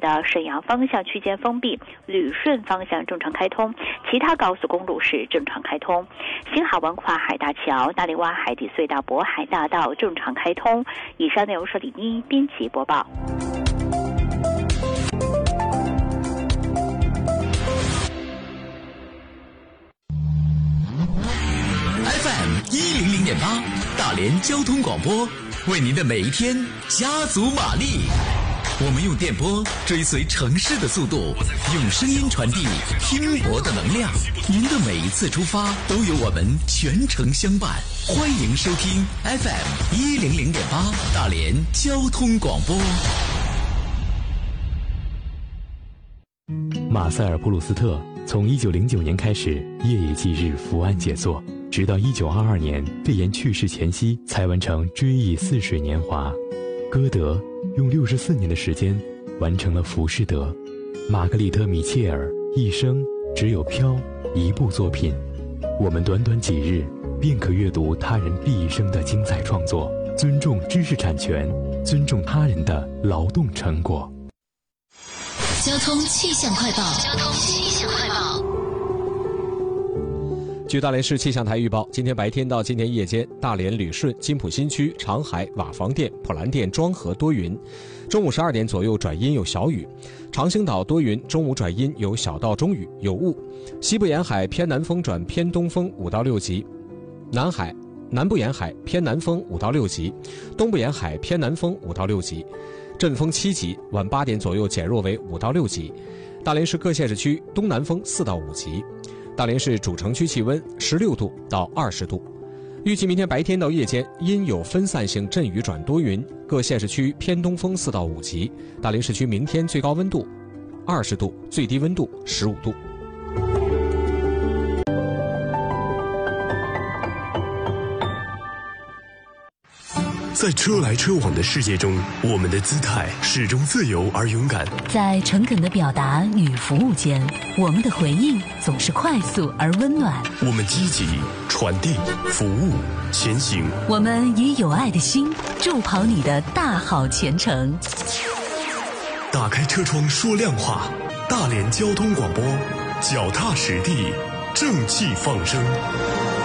的沈阳方向区间封闭，旅顺方向正常开通，其他高速公路是正常开通。新海湾跨海大桥、大林湾海底隧道、渤海大道正常开通。以上内容是李妮编辑播报。 FM100.8大连交通广播，为您的每一天加足马力。我们用电波追随城市的速度，用声音传递拼搏的能量。您的每一次出发都有我们全程相伴。欢迎收听 FM100.8大连交通广播。 马塞尔普鲁斯特从1909年开始夜以继日伏案写作，直到1922年肺炎去世前夕才完成《追忆似水年华》。歌德用64年的时间完成了《浮士德》。玛格丽特·米切尔一生只有《飘》一部作品，我们短短几日便可阅读他人毕生的精彩创作，尊重知识产权，尊重他人的劳动成果。 交通气象快报。 据大连市气象台预报，今天白天到今天夜间，大连、旅顺、金浦新区、长海、瓦房店、普兰店、庄河多云，中午12点左右转阴有小雨，长兴岛多云，中午转阴有小到中雨，有雾，西部沿海偏南风转偏东风5到6级，南部沿海偏南风5到6级，东部沿海偏南风5到6级，阵风7级，晚8点左右减弱为5到6级。大连市各县市区东南风4到5级。大连市主城区气温16度到20度。预计明天白天到夜间阴有分散性阵雨转多云，各县市区偏东风4到5级。大连市区明天最高温度20度，最低温度15度。 在车来车往的世界中，我们的姿态始终自由而勇敢。 在诚恳的表达与服务间，我们的回应总是快速而温暖。 我们积极传递服务前行， 我们以有爱的心助跑你的大好前程。 打开车窗说亮话，大连交通广播，脚踏实地，正气放声。